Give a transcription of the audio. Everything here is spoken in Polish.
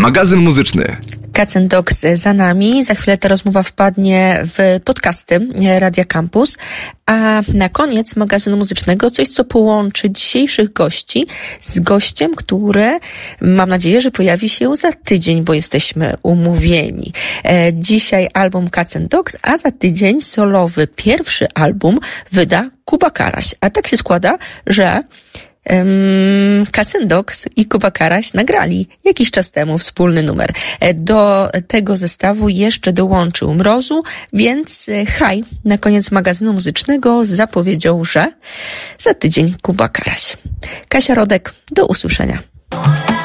Magazyn muzyczny. Cats & Dogs za nami. Za chwilę ta rozmowa wpadnie w podcasty Radia Campus. A na koniec magazynu muzycznego coś, co połączy dzisiejszych gości z gościem, który mam nadzieję, że pojawi się za tydzień, bo jesteśmy umówieni. Dzisiaj album Cats & Dogs, a za tydzień solowy pierwszy album wyda Kuba Karaś. A tak się składa, że Cats & Dogs i Kuba Karaś nagrali jakiś czas temu wspólny numer. Do tego zestawu jeszcze dołączył Mrozu, więc Haj na koniec magazynu muzycznego zapowiedział, że za tydzień Kuba Karaś. Kasia Rodek, do usłyszenia.